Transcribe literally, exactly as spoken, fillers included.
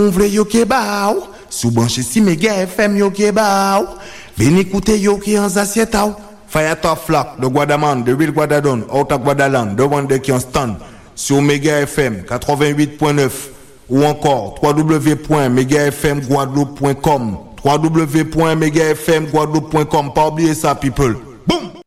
On vle yo ke ba ou, sou branche si Mega F M yo ke ba ou, veni écouter yo ki an zasieta ou. Fire Top Flock, de Guadaman, de Ville Guadadon, Outa Guadaland, de Wande qui en stand, sur Mega F M quatre-vingt-huit point neuf, ou encore w w w point mega f m guadeloupe point com, w w w point mega f m guadeloupe point com, pas oublier ça, people. Boom!